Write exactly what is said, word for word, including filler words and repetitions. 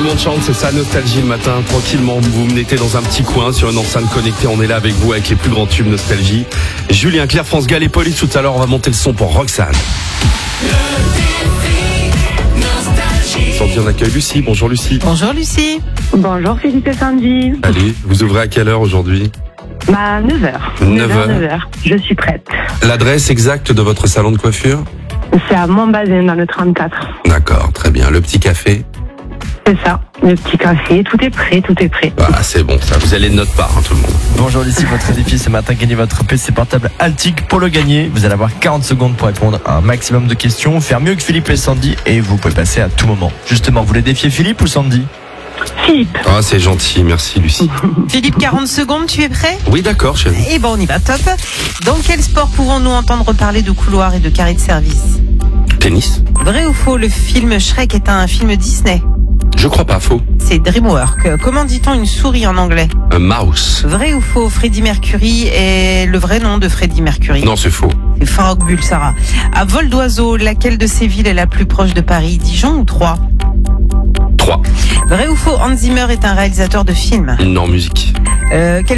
monde chante, c'est ça, Nostalgie le matin, tranquillement. Vous me mettez dans un petit coin sur une enceinte connectée, on est là avec vous avec les plus grands tubes Nostalgie. Julien, Claire, France Gall et Police, tout à l'heure on va monter le son pour Roxane. Sandy, on accueille Lucie. Bonjour Lucie. Bonjour Lucie. Bonjour Philippe et Sandy. Allez, vous ouvrez à quelle heure aujourd'hui? Bah neuf heures. neuf heures. neuf heures. Je suis prête. L'adresse exacte de votre salon de coiffure? C'est à Montbazin dans le trente-quatre. D'accord, très bien. Le petit café? C'est ça, le petit café, tout est prêt, tout est prêt. Ah, c'est bon, ça, vous allez de notre part, hein, tout le monde. Bonjour Lucie, votre défi ce matin, gagnez votre P C portable Altic. Pour le gagner, vous allez avoir quarante secondes pour répondre à un maximum de questions, faire mieux que Philippe et Sandy, et vous pouvez passer à tout moment. Justement, vous voulez défier Philippe ou Sandy? Philippe. Ah, c'est gentil, merci Lucie. Philippe, quarante secondes, tu es prêt? Oui, d'accord, chérie. Eh ben on y va, top. Dans quel sport pouvons-nous entendre parler de couloirs et de carrés de service? Tennis? Vrai ou faux, le film Shrek est un film Disney? Je crois pas, faux. C'est DreamWorks. Comment dit-on une souris en anglais? Un mouse? Vrai ou faux, Freddie Mercury est le vrai nom de Freddie Mercury? Non, c'est faux. C'est Farrokh Bulsara. À vol d'oiseau, laquelle de ces villes est la plus proche de Paris? Dijon ou Troyes? trois. Vrai ou faux, Hans Zimmer est un réalisateur de films? Non, musique. Euh, quel